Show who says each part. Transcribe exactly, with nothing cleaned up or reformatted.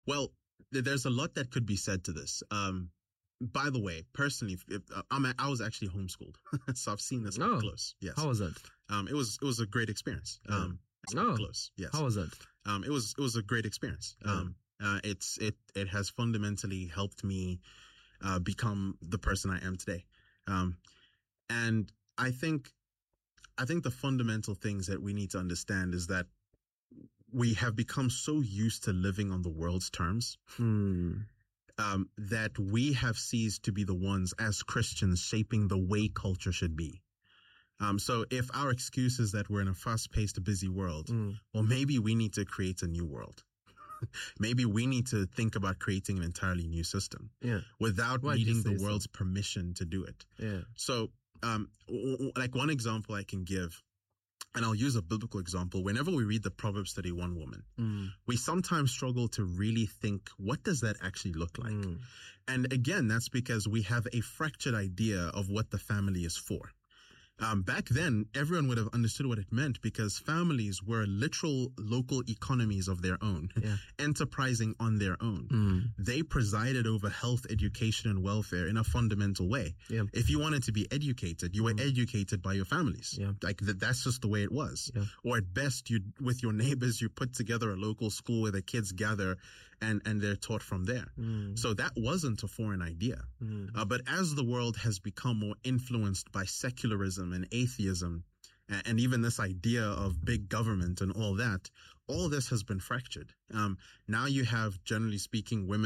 Speaker 1: Well, there's a lot that could be said to this. Um, by the way, personally, if, uh, I'm a, I was actually homeschooled, so I've seen this up
Speaker 2: Oh,
Speaker 1: close. Yes.
Speaker 2: How was that?
Speaker 1: Um, it was it was a great experience. Um,
Speaker 2: No.
Speaker 1: up close. Yes.
Speaker 2: How was that?
Speaker 1: Um, it was it was a great experience. Um, uh, it's it it has fundamentally helped me uh, become the person I am today. Um, and I think I think the fundamental things that we need to understand is that we have become so used to living on the world's terms.
Speaker 2: Hmm.
Speaker 1: Um, that we have ceased to be the ones as Christians shaping the way culture should be. Um, so if our excuse is that we're in a fast-paced, busy world,
Speaker 2: Mm.
Speaker 1: well, maybe we need to create a new world. Maybe we need to think about creating an entirely new system
Speaker 2: Yeah.
Speaker 1: without
Speaker 2: Why do you
Speaker 1: needing the
Speaker 2: say so?
Speaker 1: world's permission to do it.
Speaker 2: Yeah.
Speaker 1: So, um, w- w- like one example I can give, and I'll use a biblical example. Whenever we read the Proverbs thirty-one woman,
Speaker 2: Mm.
Speaker 1: we sometimes struggle to really think, what does that actually look like?
Speaker 2: Mm.
Speaker 1: And again, that's because we have a fractured idea of what the family is for. Um, back then, everyone would have understood what it meant because families were literal local economies of their own,
Speaker 2: Yeah.
Speaker 1: enterprising on their own.
Speaker 2: Mm.
Speaker 1: They presided over health, education, and welfare in a fundamental way.
Speaker 2: Yeah.
Speaker 1: If you wanted to be educated, you were educated by your families.
Speaker 2: Yeah.
Speaker 1: Like th- that's just the way it was.
Speaker 2: Yeah.
Speaker 1: Or at best, you with your neighbors, you put together a local school where the kids gather and and they're taught from there.
Speaker 2: Mm.
Speaker 1: So that wasn't a foreign idea.
Speaker 2: Mm.
Speaker 1: Uh, but as the world has become more influenced by secularism and atheism, and, and even this idea of big government and all that, all this has been fractured. Um, now you have, generally speaking, women